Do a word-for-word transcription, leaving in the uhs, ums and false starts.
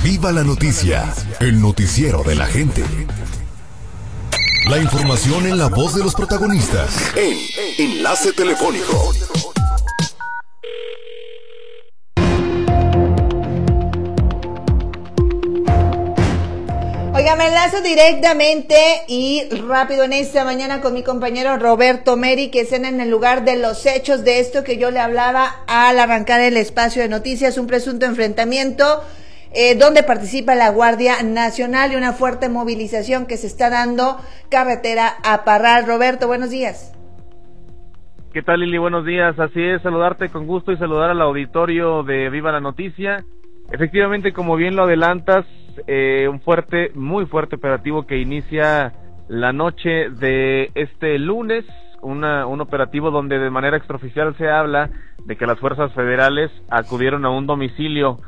Viva la noticia, el noticiero de la gente. La información en la voz de los protagonistas. En Enlace Telefónico. Oiga, me enlazo directamente y rápido en esta mañana con mi compañero Roberto Meri, que está en el lugar de los hechos de esto que yo le hablaba al arrancar el espacio de noticias, un presunto enfrentamiento eh, donde participa la Guardia Nacional y una fuerte movilización que se está dando carretera a Parral. Roberto, buenos días. ¿Qué tal, Lili? Buenos días. Así es, saludarte con gusto y saludar al auditorio de Viva la Noticia. Efectivamente, como bien lo adelantas, eh, un fuerte, muy fuerte operativo que inicia la noche de este lunes, una, un operativo donde de manera extraoficial se habla de que las fuerzas federales acudieron a un domicilio